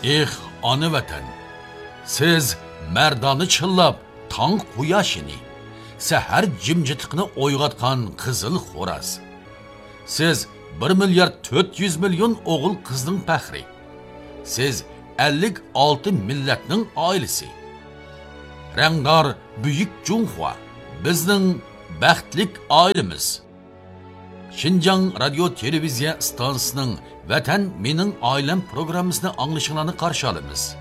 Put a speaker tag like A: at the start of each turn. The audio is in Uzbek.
A: ona vatan, siz merdani chillab tong quyoshini, sahar jimjitlikni o'yg'otgan qizil xo'raz. Siz 1,4 milliard o'g'il qizning faxri. Siz 56 millatning oilasi. Rangdor buyuk Junxua bizning baxtlik oilamiz. Xinjiang radio televiziya stansiyasining Vatan mening oilam programmasini anglashinglarni qarshi olamiz.